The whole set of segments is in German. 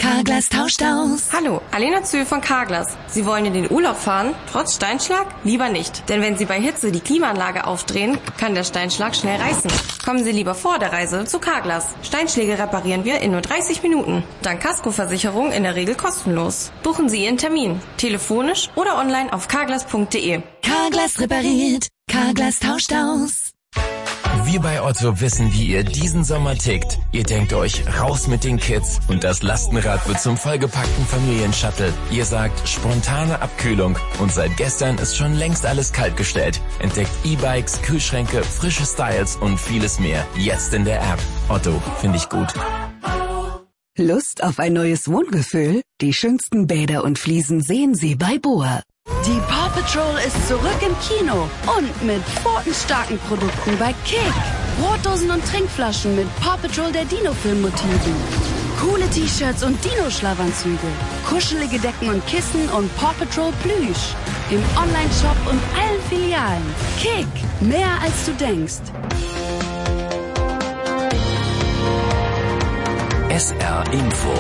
Carglass tauscht aus. Hallo, Alena Zöhl von Carglass. Sie wollen in den Urlaub fahren? Trotz Steinschlag? Lieber nicht. Denn wenn Sie bei Hitze die Klimaanlage aufdrehen, kann der Steinschlag schnell reißen. Kommen Sie lieber vor der Reise zu Carglass. Steinschläge reparieren wir in nur 30 Minuten. Dank Kaskoversicherung in der Regel kostenlos. Buchen Sie Ihren Termin. Telefonisch oder online auf carglass.de. Carglass repariert. Carglass tauscht aus. Wir bei Otto wissen, wie ihr diesen Sommer tickt. Ihr denkt euch, raus mit den Kids und das Lastenrad wird zum vollgepackten Familienshuttle. Ihr sagt, spontane Abkühlung und seit gestern ist schon längst alles kaltgestellt. Entdeckt E-Bikes, Kühlschränke, frische Styles und vieles mehr. Jetzt in der App. Otto, finde ich gut. Lust auf ein neues Wohngefühl? Die schönsten Bäder und Fliesen sehen Sie bei BOA. Die Paw Patrol ist zurück im Kino und mit pfotenstarken Produkten bei Kick. Brotdosen und Trinkflaschen mit Paw Patrol der Dino-Film-Motiven. Coole T-Shirts und Dino-Schlafanzüge. Kuschelige Decken und Kissen und Paw Patrol Plüsch. Im Online-Shop und allen Filialen. Kick, mehr als du denkst. SR Info.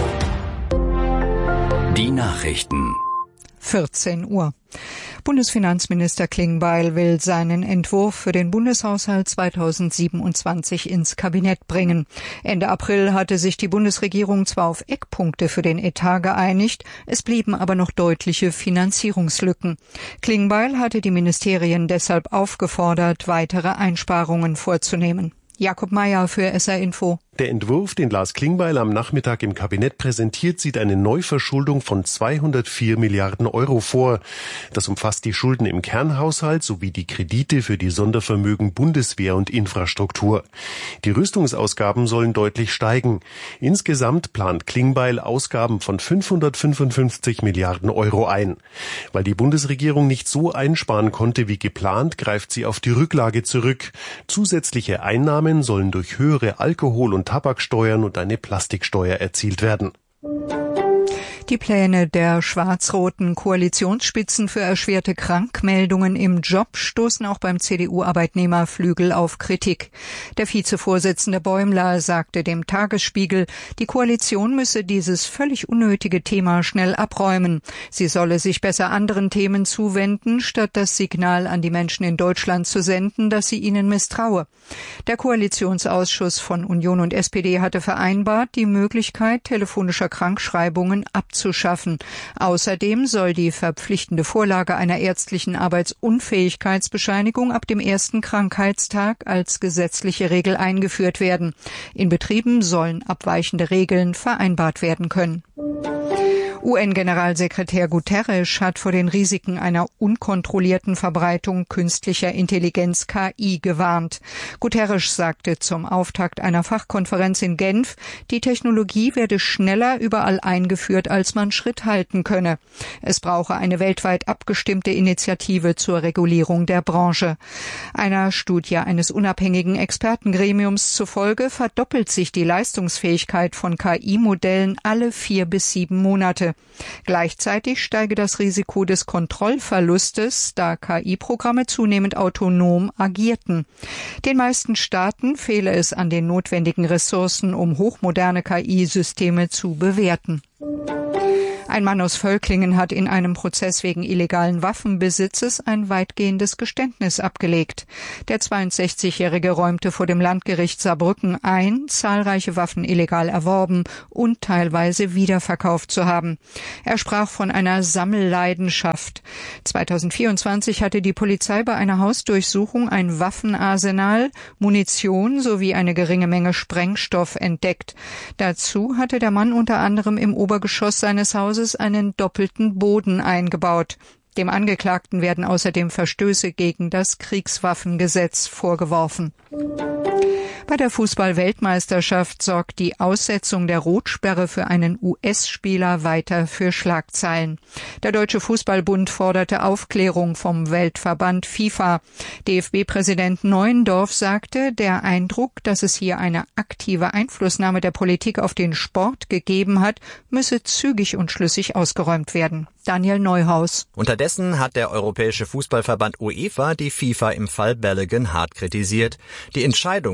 Die Nachrichten. 14 Uhr. Bundesfinanzminister Klingbeil will seinen Entwurf für den Bundeshaushalt 2027 ins Kabinett bringen. Ende April hatte sich die Bundesregierung zwar auf Eckpunkte für den Etat geeinigt, es blieben aber noch deutliche Finanzierungslücken. Klingbeil hatte die Ministerien deshalb aufgefordert, weitere Einsparungen vorzunehmen. Jakob Mayer für SR Info. Der Entwurf, den Lars Klingbeil am Nachmittag im Kabinett präsentiert, sieht eine Neuverschuldung von 204 Milliarden Euro vor. Das umfasst die Schulden im Kernhaushalt sowie die Kredite für die Sondervermögen Bundeswehr und Infrastruktur. Die Rüstungsausgaben sollen deutlich steigen. Insgesamt plant Klingbeil Ausgaben von 555 Milliarden Euro ein. Weil die Bundesregierung nicht so einsparen konnte wie geplant, greift sie auf die Rücklage zurück. Zusätzliche Einnahmen sollen durch höhere Alkohol- und Tabaksteuern und eine Plastiksteuer erzielt werden. Die Pläne der schwarz-roten Koalitionsspitzen für erschwerte Krankmeldungen im Job stoßen auch beim CDU-Arbeitnehmerflügel auf Kritik. Der Vizevorsitzende Bäumler sagte dem Tagesspiegel, die Koalition müsse dieses völlig unnötige Thema schnell abräumen. Sie solle sich besser anderen Themen zuwenden, statt das Signal an die Menschen in Deutschland zu senden, dass sie ihnen misstraue. Der Koalitionsausschuss von Union und SPD hatte vereinbart, die Möglichkeit telefonischer Krankschreibungen abzuschaffen. Außerdem soll die verpflichtende Vorlage einer ärztlichen Arbeitsunfähigkeitsbescheinigung ab dem ersten Krankheitstag als gesetzliche Regel eingeführt werden. In Betrieben sollen abweichende Regeln vereinbart werden können. UN-Generalsekretär Guterres hat vor den Risiken einer unkontrollierten Verbreitung künstlicher Intelligenz KI gewarnt. Guterres sagte zum Auftakt einer Fachkonferenz in Genf, die Technologie werde schneller überall eingeführt, als man Schritt halten könne. Es brauche eine weltweit abgestimmte Initiative zur Regulierung der Branche. Einer Studie eines unabhängigen Expertengremiums zufolge verdoppelt sich die Leistungsfähigkeit von KI-Modellen alle 4 bis 7 Monate. Gleichzeitig steige das Risiko des Kontrollverlustes, da KI-Programme zunehmend autonom agierten. Den meisten Staaten fehle es an den notwendigen Ressourcen, um hochmoderne KI-Systeme zu bewerten. Ein Mann aus Völklingen hat in einem Prozess wegen illegalen Waffenbesitzes ein weitgehendes Geständnis abgelegt. Der 62-Jährige räumte vor dem Landgericht Saarbrücken ein, zahlreiche Waffen illegal erworben und teilweise wiederverkauft zu haben. Er sprach von einer Sammelleidenschaft. 2024 hatte die Polizei bei einer Hausdurchsuchung ein Waffenarsenal, Munition sowie eine geringe Menge Sprengstoff entdeckt. Dazu hatte der Mann unter anderem im Obergeschoss seines Hauses einen doppelten Boden eingebaut. Dem Angeklagten werden außerdem Verstöße gegen das Kriegswaffengesetz vorgeworfen. Bei der Fußball-Weltmeisterschaft sorgt die Aussetzung der Rotsperre für einen US-Spieler weiter für Schlagzeilen. Der Deutsche Fußballbund forderte Aufklärung vom Weltverband FIFA. DFB-Präsident Neuendorf sagte, der Eindruck, dass es hier eine aktive Einflussnahme der Politik auf den Sport gegeben hat, müsse zügig und schlüssig ausgeräumt werden. Daniel Neuhaus. Unterdessen hat der Europäische Fußballverband UEFA die FIFA im Fall Balogun hart kritisiert. Die Entscheidung, die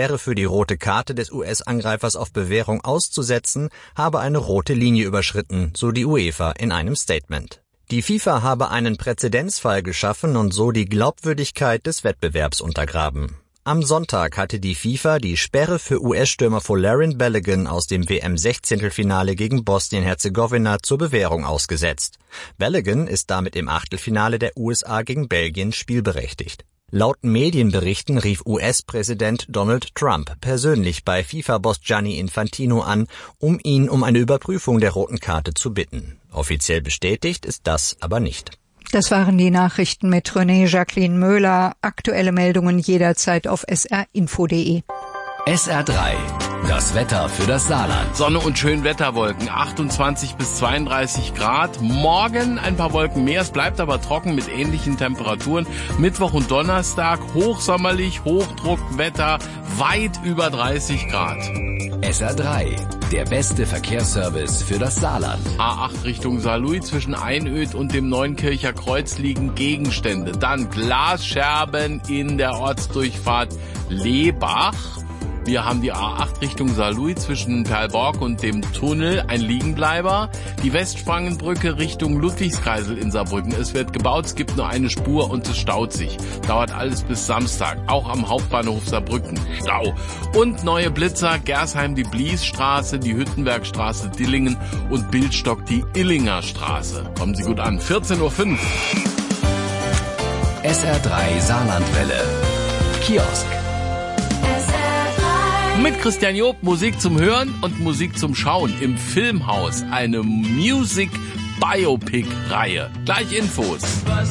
Sperre für die rote Karte des US-Angreifers auf Bewährung auszusetzen, habe eine rote Linie überschritten, so die UEFA in einem Statement. Die FIFA habe einen Präzedenzfall geschaffen und so die Glaubwürdigkeit des Wettbewerbs untergraben. Am Sonntag hatte die FIFA die Sperre für US-Stürmer Folarin Balogun aus dem WM-16-Finale gegen Bosnien-Herzegowina zur Bewährung ausgesetzt. Balogun ist damit im Achtelfinale der USA gegen Belgien spielberechtigt. Laut Medienberichten rief US-Präsident Donald Trump persönlich bei FIFA-Boss Gianni Infantino an, um ihn um eine Überprüfung der roten Karte zu bitten. Offiziell bestätigt ist das aber nicht. Das waren die Nachrichten mit René Jacqueline Möhler. Aktuelle Meldungen jederzeit auf srinfo.de. SR3, das Wetter für das Saarland. Sonne und Schönwetterwolken, 28 bis 32 Grad. Morgen ein paar Wolken mehr, es bleibt aber trocken mit ähnlichen Temperaturen. Mittwoch und Donnerstag hochsommerlich, Hochdruckwetter, weit über 30 Grad. SR3, der beste Verkehrsservice für das Saarland. A8 Richtung Saarlouis, zwischen Einöd und dem Neunkircher Kreuz liegen Gegenstände. Dann Glasscherben in der Ortsdurchfahrt Lebach. Wir haben die A8 Richtung Saarlouis zwischen Perlborg und dem Tunnel, ein Liegenbleiber. Die Westsprangenbrücke Richtung Ludwigskreisel in Saarbrücken. Es wird gebaut, es gibt nur eine Spur und es staut sich. Dauert alles bis Samstag, auch am Hauptbahnhof Saarbrücken. Stau. Und neue Blitzer, Gersheim die Bliesstraße, die Hüttenbergstraße Dillingen und Bildstock die Illinger Straße. Kommen Sie gut an. 14:05 Uhr. SR3 Saarlandwelle. Kiosk. Mit Christian Job, Musik zum Hören und Musik zum Schauen im Filmhaus. Eine Music-Biopic-Reihe. Gleich Infos.